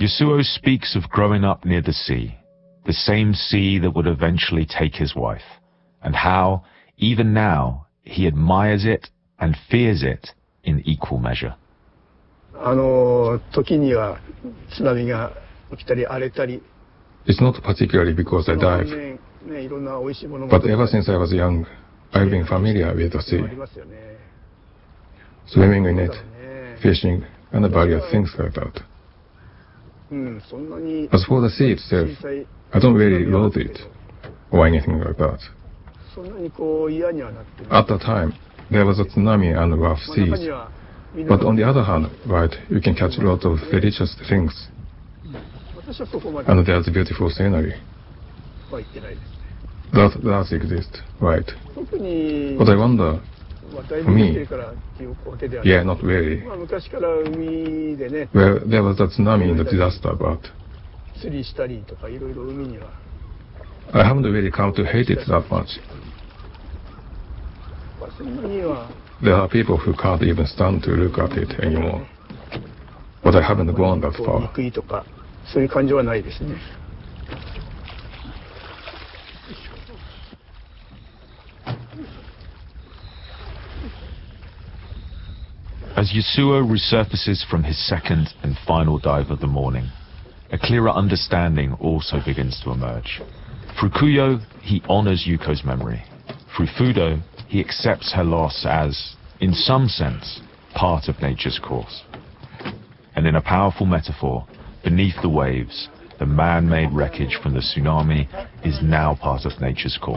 Yasuo speaks of growing up near the same sea that would eventually take his wife, and how, even now, he admires it and fears it in equal measure. 時には津波が起きたり荒れたり。 It's not particularly because I dive, but ever since I was young, I've been familiar with the sea. Swimming in it, fishing, and various things like that. As for the sea itself, I don't really loathe it, or anything like that. At the time, there was a tsunami and rough seas. But on the other hand, right, you can catch a lot of delicious things. And there's beautiful scenery. That exists, right. But I wonder, for me, yeah, not really. Well, there was a tsunami in the disaster, but I haven't really come to hate it that much. There are people who can't even stand to look at it anymore. But I haven't gone that far. As Yasuo resurfaces from his second and final dive of the morning, a clearer understanding also begins to emerge. Through Kuyo, he honors Yuko's memory. Through Fudo, he accepts her loss as, in some sense, part of nature's course. And in a powerful metaphor, beneath the waves, the man-made wreckage from the tsunami is now part of nature's course.